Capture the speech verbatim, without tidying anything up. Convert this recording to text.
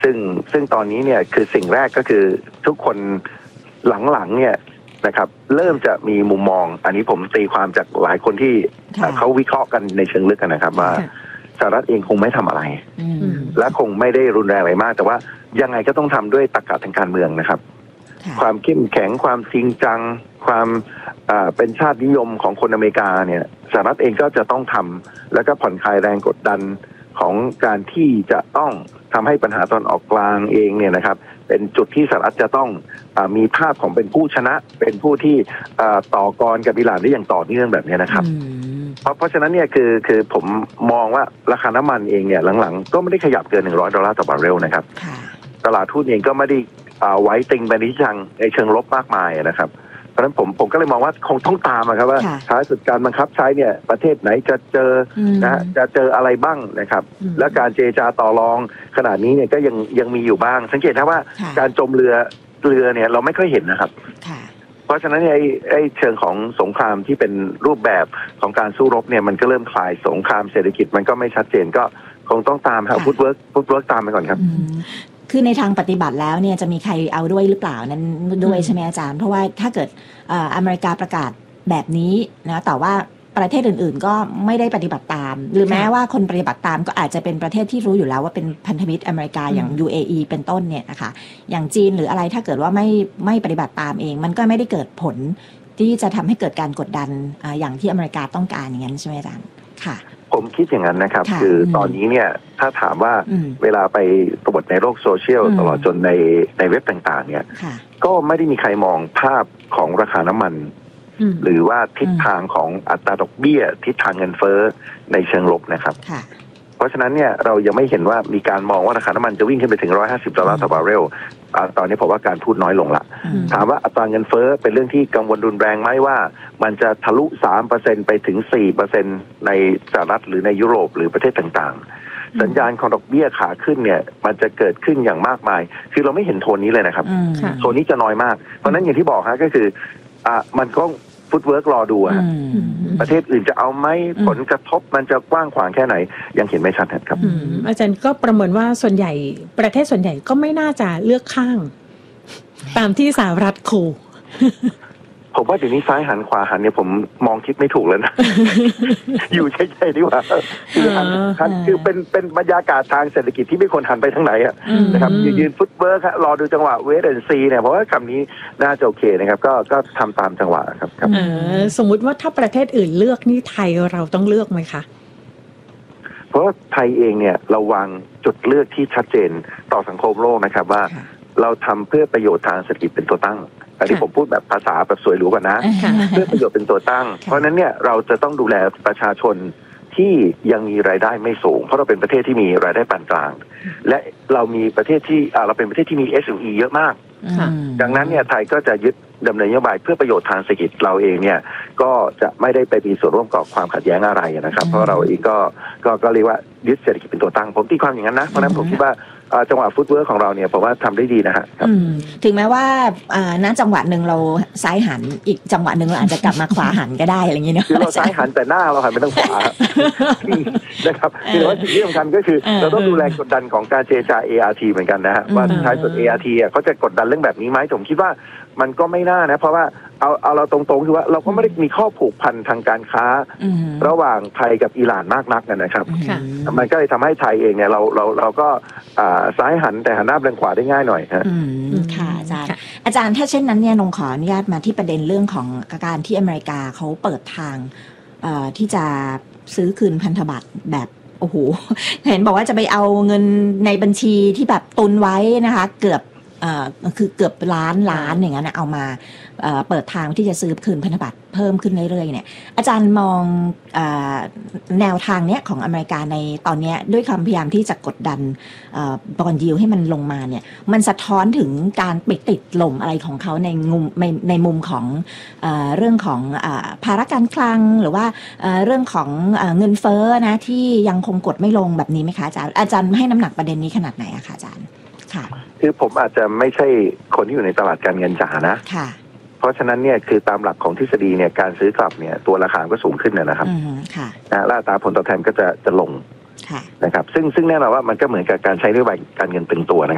ซึ่งซึ่งตอนนี้เนี่ยคือสิ่งแรกก็คือทุกคนหลังๆเนี่ยนะครับเริ่มจะมีมุมมองอันนี้ผมตีความจากหลายคนที่เขาวิเคราะห์กันในเชิงลึกกันนะครับว่าสหรัฐเองคงไม่ทำอะไรและคงไม่ได้รุนแรงอะไรมากแต่ว่ายังไงก็ต้องทำด้วยตรรกะทางการเมืองนะครับความเข้มแข็งความจริงจังความเป็นชาตินิยมของคนอเมริกาเนี่ยสหรัฐเองก็จะต้องทำแล้วก็ผ่อนคลายแรงกดดันของการที่จะต้องทำให้ปัญหาตอนออกกลางเองเนี่ยนะครับเป็นจุดที่สหรัฐจะต้องอมีภาพของเป็นผู้ชนะเป็นผู้ที่ต่อกรกับอิหร่านได้อย่างต่อเนื่องแบบนี้นะครับเพราะเพราะฉะนั้นเนี่ยคือคือผมมองว่าราคาน้ำมันเองเนี่ยหลังๆก็ไม่ได้ขยับเกินหนึ่งร้อยดอลลาร์ต่อบาร์เรลนะครับตลาดหุ้นเองก็ไม่ได้ไว้ติงไปในทิศทางในเชิงลบมากมายนะครับเพราะฉะนั้นผมผมก็เลยมองว่าคงต้องตามครับว่าท้ายสุดการบังคับใช้เนี่ยประเทศไหนจะเจอนะจะเจออะไรบ้างนะครับและการเจรจาต่อรองขนาดนี้เนี่ยก็ยังยังมีอยู่บ้างสังเกตนะว่าการจมเรือเรือเนี่ยเราไม่ค่อยเห็นนะครับเพราะฉะนั้นไอ้ไอ้เชิงของสงครามที่เป็นรูปแบบของการสู้รบเนี่ยมันก็เริ่มคลายสงครามเศรษฐกิจมันก็ไม่ชัดเจนก็คงต้องตามครับฟุตเวิร์กฟุตเวิร์กตามไปก่อนครับคือในทางปฏิบัติแล้วเนี่ยจะมีใครเอาด้วยหรือเปล่านั้นด้วยใช่ไหมอาจารย์เพราะว่าถ้าเกิดอเมริกาประกาศแบบนี้นะแต่ว่าประเทศอื่นๆก็ไม่ได้ปฏิบัติตามหรือแม้ว่าคนปฏิบัติตามก็อาจจะเป็นประเทศที่รู้อยู่แล้วว่าเป็นพันธมิตรอเมริกาอย่าง ยู เอ อี เป็นต้นเนี่ยนะคะอย่างจีนหรืออะไรถ้าเกิดว่าไม่ไม่ปฏิบัติตามเองมันก็ไม่ได้เกิดผลที่จะทำให้เกิดการกดดันอย่างที่อเมริกาต้องการอย่างนั้นใช่ไหมอาจารย์ค่ะผมคิดอย่างนั้นนะครับคือตอนนี้เนี่ยถ้าถามว่าเวลาไปตรวจในโลกโซเชียลตลอดจนในในเว็บต่างๆเนี่ยก็ไม่ได้มีใครมองภาพของราคาน้ำมันหรือว่าทิศทางของอัตราดอกเบี้ยทิศทางเงินเฟ้อในเชิงลบนะครับเพราะฉะนั้นเนี่ยเรายังไม่เห็นว่ามีการมองว่าราคาน้ำมันจะวิ่งขึ้นไปถึงหนึ่งร้อยห้าสิบดอลลาร์ต่อบาร์เรลตอนนี้ผมว่าการพูดน้อยลงละถามว่าอัตราเงินเฟ้อเป็นเรื่องที่กังวลรุนแรงไหมว่ามันจะทะลุ สามเปอร์เซ็นต์ ไปถึง สี่เปอร์เซ็นต์ ในสหรัฐหรือในยุโรปหรือประเทศต่างๆสัญญาณของดอกเบี้ยขาขึ้นเนี่ยมันจะเกิดขึ้นอย่างมากมายคือเราไม่เห็นโทนนี้เลยนะครับโทนนี้จะน้อยมากเพราะนั้นอย่างที่บอกฮะก็คืออ่ะมันก็ฟุตเวิร์กรอดูอะประเทศอื่นจะเอาไหมผลกระทบมันจะกว้างขวางแค่ไหนยังเห็นไม่ชัดครับอาจารย์ก็ประเมินว่าส่วนใหญ่ประเทศส่วนใหญ่ก็ไม่น่าจะเลือกข้างตามที่สหรัฐขู่ผมว่าเดี๋ยวนี้ซ้ายหันขวาหันเนี่ยผมมองคิดไม่ถูกแล้วนะ อยู่เฉยๆดีกว่าคือหันหันคือเป็นเป็นบรรยากาศทางเศรษฐกิจที่ไม่ควรหันไปทางไหนอะนะครับยืนฟุตเวิร์กรอดูจังหวะเวทแอนด์ซีเนี่ยเพราะว่าคำนี้น่าจะโอเคนะครับก็ก็ทำตามจังหวะครับครับสมมุติว่าถ้าประเทศอื่นเลือกนี่ไทยเราต้องเลือกไหมคะเพราะไทยเองเนี่ยเราวางจุดเลือกที่ชัดเจนต่อสังคมโลกนะครับว่าเราทำเพื่อประโยชน์ทางเศรษฐกิจเป็นตัวตั้งอันนี้ผมพูดแบบภาษาแบบสวยหรูก่อนนะเพื่อประโยชน์เป็นตัวตั้งเพราะนั้นเนี่ยเราจะต้องดูแลประชาชนที่ยังมีรายได้ไม่สูงเพราะเราเป็นประเทศที่มีรายได้ปานกลางและเรามีประเทศที่เราเป็นประเทศที่มี เอส เอ็ม อี เยอะมากดังนั้นเนี่ยไทยก็จะยึดดำเนินนโยบายเพื่อประโยชน์ทางเศรษฐกิจเราเองเนี่ยก็จะไม่ได้ไปมีส่วนร่วมกับความขัดแย้งอะไรนะครับเพราะเราเองก็ก็ก็เรียกว่ายึดเศรษฐกิจเป็นตัวตั้งผมตีความอย่างนั้นนะเพราะนั้นผมคิดว่าจังหวะฟุตเวิร์คของเราเนี่ยผมว่าทำได้ดีนะฮะถึงแม้ว่าณจังหวะหนึ่งเราซ้ายหันอีกจังหวะหนึ่งเราอาจจะกลับมาขวาหันก็ได้อะไรอย่างเงี้ยเนาะคือเราซ้ายหันแต่หน้าเราหันไปทางขวานะครับคือว่าสิ่งที่สำคัญก็คือเราต้องดูแลกดดันของการเจรจา เอ อาร์ ที เหมือนกันนะฮะว่าท้ายสุด เอ อาร์ ที อ่ะเขาจะกดดันเรื่องแบบนี้ไหมผมคิดว่ามันก็ไม่น่านะเพราะว่าเอาเอาเราตรงๆคือว่าเราก็ไม่ได้มีข้อผูกพันทางการค้าระหว่างไทยกับอิหร่านมากนักนะครับมันก็เลยทำให้ไทยเองเนี่ยเราเราเราก็ซ้ายหันแต่หันหน้าไปทางขวาได้ง่ายหน่อยฮะค่ะอาจารย์อาจารย์ถ้าเช่นนั้นเนี่ยนงขออนุญาตมาที่ประเด็นเรื่องของการที่อเมริกาเขาเปิดทางที่จะซื้อคืนพันธบัตรแบบโอ้โหเห็นบอกว่าจะไปเอาเงินในบัญชีที่แบบตุนไว้นะคะเกือบคือเกือบล้านล้านอย่างนั้นเอามาเปิดทางที่จะซื้อคืนพันธบัตรเพิ่มขึ้นเรื่อยๆเนี่ยอาจารย์มองแนวทางเนี้ยของอเมริกาในตอนนี้ด้วยความพยายามที่จะกดดันบอนด์ยิลด์ให้มันลงมาเนี่ยมันสะท้อนถึงการไปติดหล่มอะไรของเขาในมุมในในมุมของเรื่องของภาระการคลังหรือว่าเรื่องของเงินเฟ้อนะที่ยังคงกดไม่ลงแบบนี้ไหมคะอาจารย์อาจารย์ให้น้ำหนักประเด็นนี้ขนาดไหนอะคะอาจารย์คือผมอาจจะไม่ใช่คนที่อยู่ในตลาดการเงินจ๋านะเพราะฉะนั้นเนี่ยคือตามหลักของทฤษฎีเนี่ยการซื้อกลับเนี่ยตัวราคาก็สูงขึ้นนะครับนะและอัตราผลตอบแทนก็จะจะลงนะครับซึ่งซึ่งแน่นอนว่ามันก็เหมือนกับการใช้นโยบายการเงินตึงตัวนะครับ